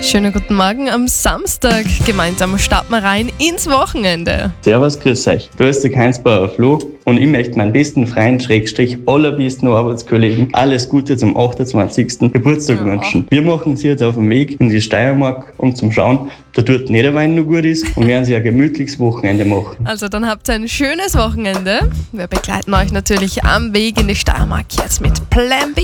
Schönen guten Morgen am Samstag. Gemeinsam starten wir rein ins Wochenende. Servus, grüß euch. Da ist der Heinz-Bauer Flo und ich möchte meinen besten Freund, allerbesten Arbeitskollegen, alles Gute zum 28. Geburtstag wünschen. Wir machen sie jetzt auf den Weg in die Steiermark, um zu schauen, da dort Niederwein noch gut ist und werden sie ein gemütliches Wochenende machen. Also dann habt ihr ein schönes Wochenende. Wir begleiten euch natürlich am Weg in die Steiermark jetzt mit Plan B.